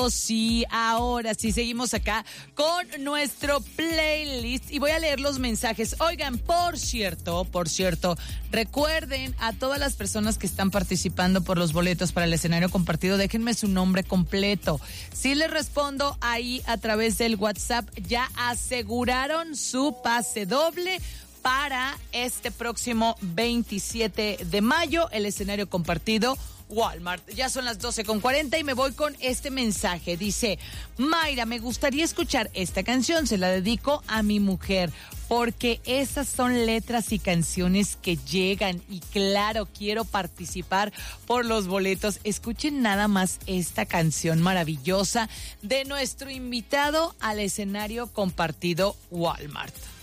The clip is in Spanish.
Sí, ahora sí, seguimos acá con nuestro playlist y voy a leer los mensajes. Oigan, por cierto, recuerden a todas las personas que están participando por los boletos para el escenario compartido, déjenme su nombre completo. Si les respondo ahí a través del WhatsApp, ya aseguraron su pase doble para este próximo 27 de mayo, el escenario compartido Walmart. Ya son las 12:40 y me voy con este mensaje. Dice, Mayra, me gustaría escuchar esta canción, se la dedico a mi mujer, porque esas son letras y canciones que llegan y claro, quiero participar por los boletos. Escuchen nada más esta canción maravillosa de nuestro invitado al escenario compartido Walmart.